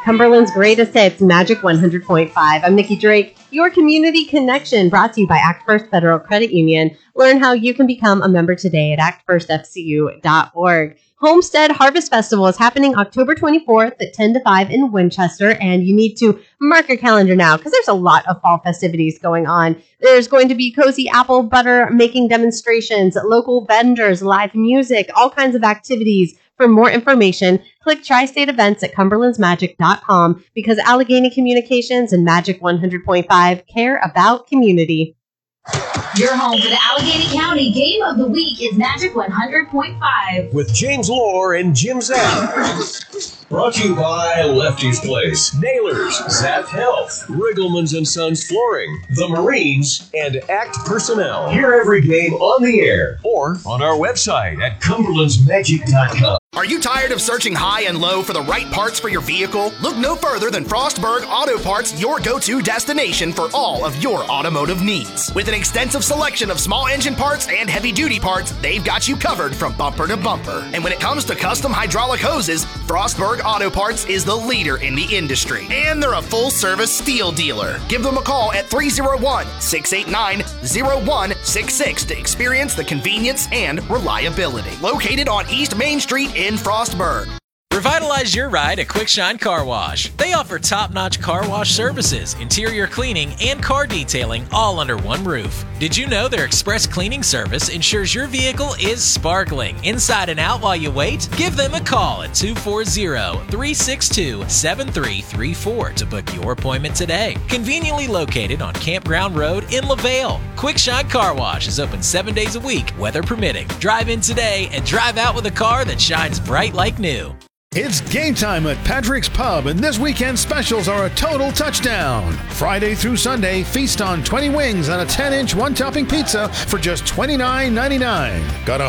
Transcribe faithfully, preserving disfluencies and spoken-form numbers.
Cumberland's greatest hits, Magic one hundred point five. I'm Nikki Drake, your community connection, brought to you by Act First Federal Credit Union. Learn how you can become a member today at act first f c u dot org. Homestead Harvest Festival is happening October twenty-fourth at ten to five in Winchester, and you need to mark your calendar now because there's a lot of fall festivities going on. There's going to be cozy apple butter making demonstrations, local vendors, live music, all kinds of activities. For more information, click Tri-State Events at cumberlands magic dot com because Allegheny Communications and Magic one hundred point five care about community. Your home for the Allegheny County Game of the Week is Magic one hundred point five. With James Lohr and Jim Zapp. Brought to you by Lefty's Place, Nailers, Zapp Health, Riggleman's and Sons Flooring, The Marines, and Act Personnel. Hear every game on the air or on our website at cumberlands magic dot com. Are you tired of searching high and low for the right parts for your vehicle? Look no further than Frostburg Auto Parts, your go-to destination for all of your automotive needs. With an extensive selection of small engine parts and heavy-duty parts, they've got you covered from bumper to bumper. And when it comes to custom hydraulic hoses, Frostburg Auto Parts is the leader in the industry. And they're a full-service steel dealer. Give them a call at three oh one, six eight nine, oh one six six to experience the convenience and reliability. Located on East Main Street in Frostburg. Revitalize your ride at Quick Shine Car Wash. They offer top-notch car wash services, interior cleaning, and car detailing all under one roof. Did you know their express cleaning service ensures your vehicle is sparkling inside and out while you wait? Give them a call at two four zero, three six two, seven three three four to book your appointment today. Conveniently located on Campground Road in LaVale, Quick Shine Car Wash is open seven days a week, weather permitting. Drive in today and drive out with a car that shines bright like new. It's game time at Patrick's Pub, and this weekend's specials are a total touchdown. Friday through Sunday, feast on twenty wings and a ten-inch one-topping pizza for just twenty-nine ninety-nine. Got a